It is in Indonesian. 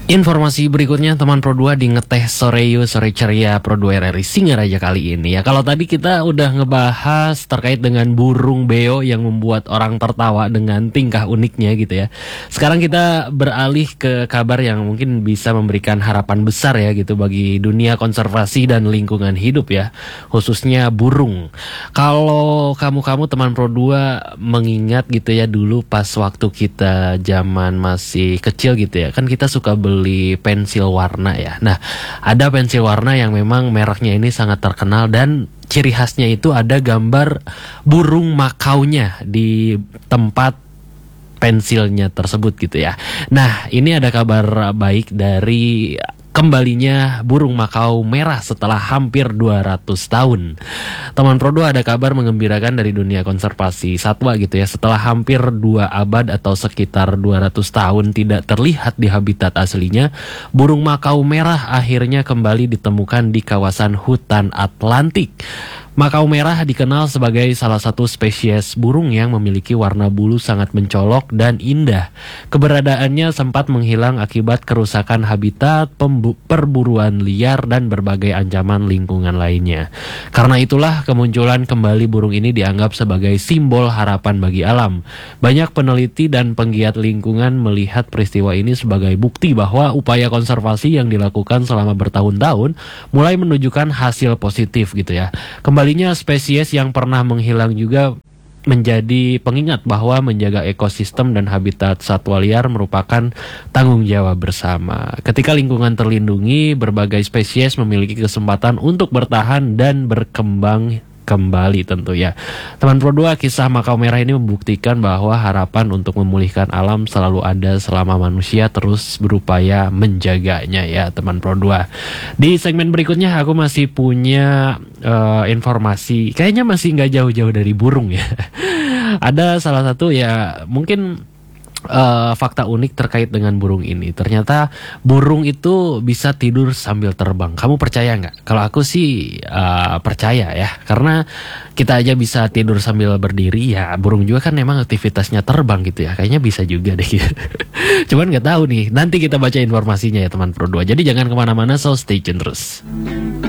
Informasi berikutnya teman Pro 2 di Ngeteh Sore Yu Sore Ceria Pro 2 RRI Singaraja kali ini ya. Kalau tadi kita udah ngebahas terkait dengan burung beo yang membuat orang tertawa dengan tingkah uniknya gitu ya. Sekarang kita beralih ke kabar yang mungkin bisa memberikan harapan besar ya gitu bagi dunia konservasi dan lingkungan hidup ya, khususnya burung. Kalau kamu teman Pro 2 mengingat gitu ya, dulu pas waktu kita zaman masih kecil gitu ya, kan kita suka beli pensil warna ya. Nah, ada pensil warna yang memang mereknya ini sangat terkenal dan ciri khasnya itu ada gambar burung makaunya di tempat pensilnya tersebut gitu ya. Nah, ini ada kabar baik dari kembalinya burung makau merah setelah hampir 200 tahun. Teman Pro 2 ada kabar mengembirakan dari dunia konservasi satwa gitu ya. Setelah hampir 2 abad atau sekitar 200 tahun tidak terlihat di habitat aslinya, burung makau merah akhirnya kembali ditemukan di kawasan hutan Atlantik. Makau merah dikenal sebagai salah satu spesies burung yang memiliki warna bulu sangat mencolok dan indah. Keberadaannya sempat menghilang akibat kerusakan habitat, perburuan liar, dan berbagai ancaman lingkungan lainnya. Karena itulah kemunculan kembali burung ini dianggap sebagai simbol harapan bagi alam. Banyak peneliti dan penggiat lingkungan melihat peristiwa ini sebagai bukti bahwa upaya konservasi yang dilakukan selama bertahun-tahun mulai menunjukkan hasil positif gitu ya. Kembalinya spesies yang pernah menghilang juga menjadi pengingat bahwa menjaga ekosistem dan habitat satwa liar merupakan tanggung jawab bersama. Ketika lingkungan terlindungi, berbagai spesies memiliki kesempatan untuk bertahan dan berkembang kembali tentu ya. Teman Pro 2, kisah makau merah ini membuktikan bahwa harapan untuk memulihkan alam selalu ada selama manusia terus berupaya menjaganya ya teman Pro 2. Di segmen berikutnya aku masih punya informasi, kayaknya masih nggak jauh-jauh dari burung ya. Ada salah satu ya mungkin fakta unik terkait dengan burung ini. Ternyata burung itu bisa tidur sambil terbang. Kamu percaya nggak? Kalau aku sih percaya ya, karena kita aja bisa tidur sambil berdiri ya. Burung juga kan memang aktivitasnya terbang gitu ya. Kayaknya bisa juga deh. Cuman nggak tahu nih. Nanti kita baca informasinya ya teman Pro 2. Jadi jangan kemana-mana, so stay tune terus.